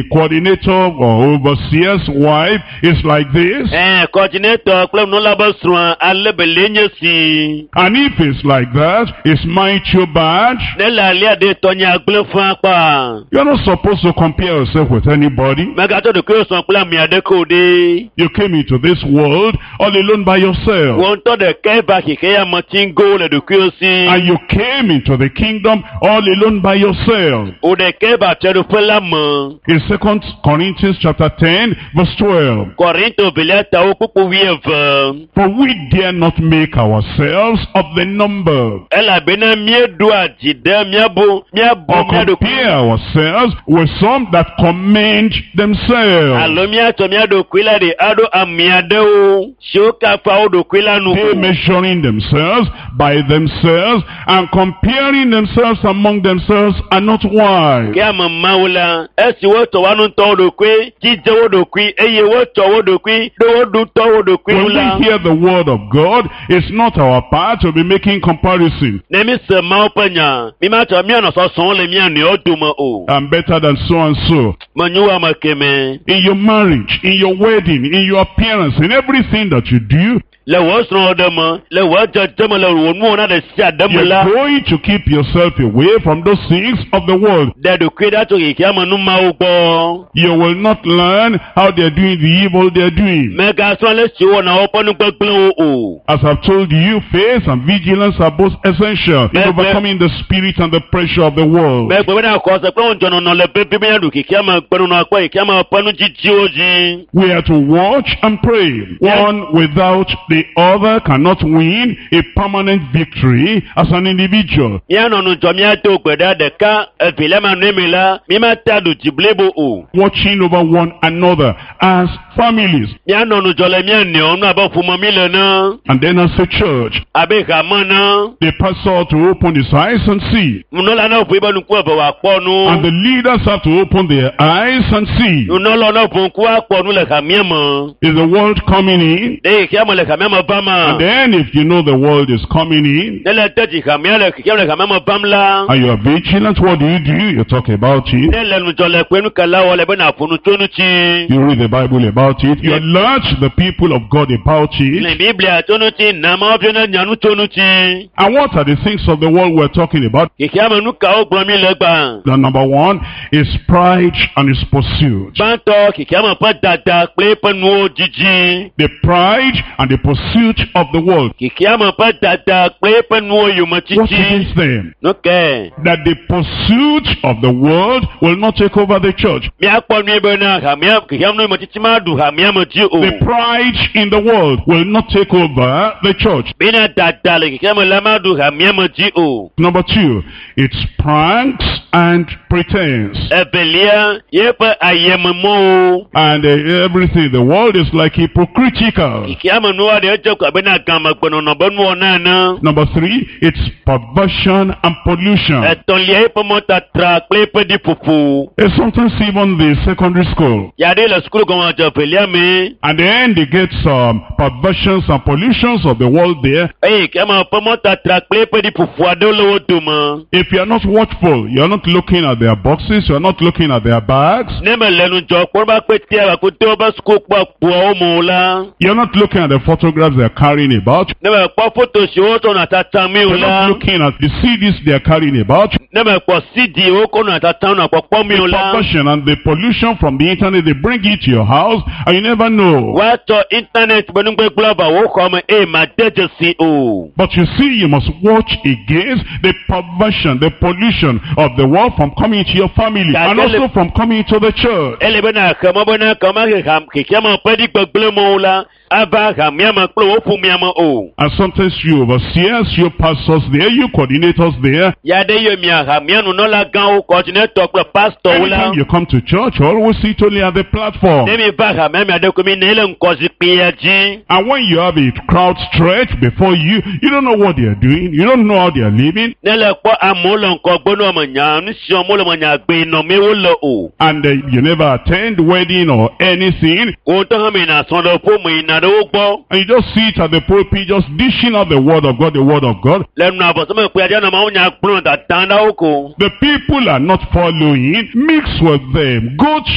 coordinator or overseer's wife is like this. Coordinator kple nunɔla srɔ̃ ale be le nye si. And if it's like that, it's my too bad. Ne le alia de tɔnya gblẽ fã kpa. You're not supposed to compare yourself with anybody. Megatɔ ɖokui srɔ̃ kple ami aɖeke o ɖe. You came into this world all alone by yourself. Wọ́n ŋutɔ ɖeke ba xexea ya me tsingo le ɖokuiwo si. And you came into the kingdom all alone by yourself. O ɖeke ba tseɖoƒe la me. In 2 Corinthians chapter 10 verse 12. Korinto velia tawo kpukpu 12. For we dare not make ourselves of the number, Elabena míeɖoa dzi ɖe míabo or mía ɖokui. compare ourselves with some that commend themselves. Alo míatsɔ mía ɖokui la ɖe aɖo ami aɖewo siwo kafa wo ɖokui la nu. They measuring themselves by themselves and comparing themselves among themselves are not wise. Ke ame mawo la esi wotsɔ woa ŋutɔ wo ɖokui dzidze wo ɖokui eye wotsɔ wo ɖokui ɖo wo ɖutɔ wo ɖokui When la. we hear the word of God, it's not our part to be making comparison. Ne mi se mawo ƒe nya mímatsɔ míanɔ sɔsɔm le mía nɔewo dome o. I'm better than so and so. Menyo ame keme. In your marriage, in your wedding, in your appearance, in everything that you do, Le wò srɔ̃ ɖe me, le wò dzedze me, le wò nuwo na ɖe sia ɖe me you're la. going to keep yourself away from those things of the world. Ɖe ɖokui ɖa tso xexea me nu mawo gbɔ. You will not learn how they're doing the evil they're doing. Megasrɔ̃ le si wɔna woƒe nugbegblẽwo o. As I've told you, faith and vigilance are both essential in overcoming the spirit and the pressure of the world. Megbe bena xɔse kple ŋudzɔnɔnɔ le pepe be míaɖu xexea me kpenɔnɔ kpɔ xexea me ƒe nu dzidziwo dzi. We are to watch and pray. One without the other cannot win a permanent victory as an individual. Míanɔ nu dzɔ míado gbe ɖa ɖeka evelia ma nu eme la mímata ɖu dzi blibo o. Watching over one another as families. Míanɔ nu dzɔ le mía nɔewo nu abe ƒome mi le na. And then as a church, Abe hame na. the pastor ought to open his eyes and see. Nunɔla na ʋui be nuku eve wòakpɔ nu. And the leaders have to open their eyes and see. Nunɔla na ʋu ŋku akpɔ nu le hamea me. Is the world coming in? Ne xexea me le hamea me bam a. And then if you know the world is coming in, Ne le de dzi hamea le xexea me le hamea me bam la. and you are vigilant, what do? You talk about it. Ne le nudzɔ le kpe nukala wɔ le be na ƒo nu tso nu tsi. You read the Bible about it. You alert the people of God about Le it. Biblia tso nu tsi na ma wo ne nya nu tso nu tsi. And what are the things of the world we're talking about? Xexea me nu kawo gblɔm mi le gba. The number one is pride and its pursuit. Gbãtɔ xexea me ƒe dada kple eƒe nuwo dzidzi. The pride and the pursuit of the world. Xexea me ƒe dada kple eƒe nuwo yome What tsitsi. against them? Nuke. That the pursuit of the world will not take over the church. Míakpɔ nui bena hamea xexea me nu yome tsitsi ma ɖu hamea me dzi o. The pride in the world will not take over the church. Bena dada le xexea me la ma ɖu hamea me dzi o. Number two, it's pranks and pretense. Evelia yeƒe ayememɔwo. And everything, the world is like hypocritical. Xexea me nua ɖe edze ko abena gamegbenɔnɔ be nuwɔna ene. Number three, it's perversion and pollution. Etɔ̃lia yeƒe mɔtatra kple yeƒe ɖiƒoƒo. It's sometimes even the secondary school. Ya ɖe le sukulu gɔmedzɔ velia me. And then they get some perversions and pollutions of the world there. Eye xexea me ƒe mɔtatra kple yeƒe ɖiƒoƒo aɖewo le wo dome. If you are not watchful, you are not looking at their boxes, you are not looking at their bags, Ne me le nudzɔ kpɔm be akpetea bakute wobe sukukpɔ kpoawo me o la. you are not looking at the photographs they are carrying about, Ne me kpɔ foto si wotsɔ nɔ tatam mi o you are la. not looking at the CDs they are carrying about, Ne me kpɔ CD wokɔ nɔ tatam nɔ kpɔkpɔ mi o the la. perversion and the pollution from the internet, they bring it to your house and you never know. Woatsɔ internet be nugbegblẽ va wo xɔ me eye made dzesi o. But you see, you must watch against the perversion, the pollution of the world from coming to your family and also from coming to the church. Ele bena xeme bena kama xexea me ƒe ɖigbegblẽ me o la ava hamea me kple wo ƒomea me o. And sometimes you overseers, you pastors there, you coordinators there, Ya ɖe ye mia hamea nunɔla gãwo coordinator kple pastorwo la. anytime you come to church, you always sit only at the platform. Ne mi va hamea mia ɖe ko mi ne le ŋgɔzikpuia dzi. And when you have a crowd stretched before you, you don't know what they are doing, you don't know how they are living, Ne le kpɔ amewo le ŋgɔgbe ne wɔme nya nu si wɔm le me nya gbe nɔmewo le o. and you never attend wedding or anything, Wo ŋutɔ hã me yina srɔ̃ɖeƒe me yina ɖe wo gbɔ. and you just sit at the pulpit just dishing out the word of God, the word of God. Le nua vɔsɔme kpea dze nɔ mawo nya gblɔm tata na wo ko. The people are not following, mix with them, go